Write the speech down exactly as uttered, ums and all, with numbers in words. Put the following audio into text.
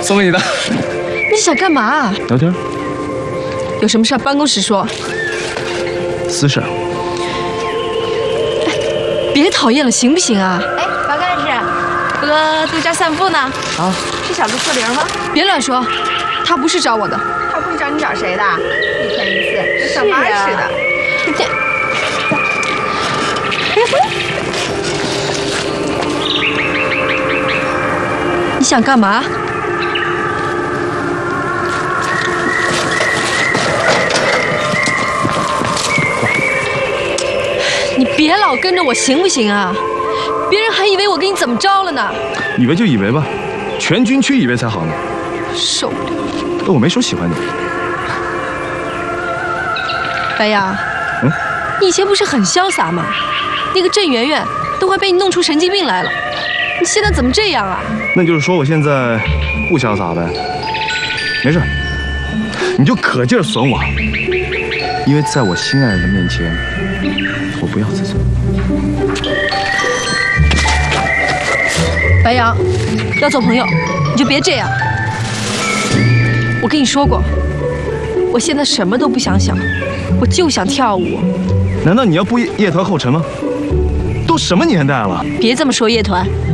送给你的。 你想干嘛？ 聊天。 有什么事办公室说。 私事。 别讨厌了，行不行啊？ 哎，王干事，哥度假散步呢。 啊。 是小子四零吗？ 别乱说，他不是找我的。 他不是找你找谁的？一天一次，跟上班似的。 这。你想干嘛？你别老跟着我行不行啊？别人还以为我跟你怎么着了呢。 以为就以为吧，全军区以为才好呢。 受不了！ 我没说喜欢你。 白杨， 嗯， 你以前不是很潇洒吗？那个郑媛媛都快被你弄出神经病来了，你现在怎么这样啊？ 那就是说我现在不潇洒呗？没事，你就可劲儿损我，因为在我心爱的人面前，我不要自尊。 白杨，要做朋友，你就别这样。我跟你说过，我现在什么都不想想，我就想跳舞。 难道你要步夜夜团后尘吗？都什么年代了？ 别这么说夜团，